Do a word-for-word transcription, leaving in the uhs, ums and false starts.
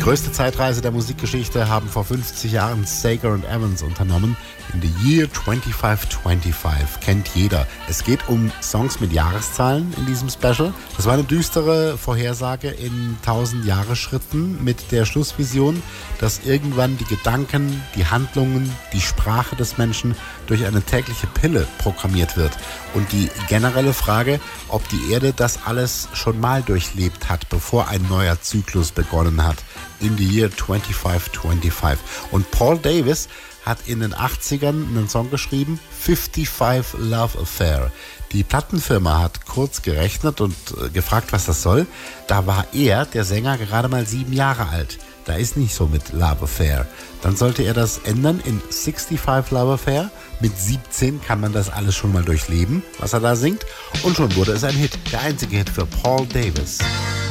größte Zeitreise der Musikgeschichte haben vor fünfzig Jahren Sager und Evans unternommen. In the Year twenty-five twenty-five kennt jeder. Es geht um Songs mit Jahreszahlen in diesem Special. Das war eine düstere Vorhersage in tausend Jahresschritten mit der Schlussvision, dass irgendwann die Gedanken, die Handlungen, die Sprache des Menschen durch eine tägliche Pille programmiert wird. Und die generelle Frage, ob die Erde das alles schon mal durchlebt hat, bevor ein neuer Zyklus begonnen hat. In the Year twenty-five twenty-five. Und Paul Davis hat in den achtzigern einen Song geschrieben, fifty-five Love Affair. Die Plattenfirma hat kurz gerechnet und gefragt, was das soll. Da war er, der Sänger, gerade mal sieben Jahre alt. Da ist nicht so mit Love Affair. Dann sollte er das ändern in sixty-five Love Affair. Mit siebzehn kann man das alles schon mal durchleben, was er da singt. Und schon wurde es ein Hit. Der einzige Hit für Paul Davis.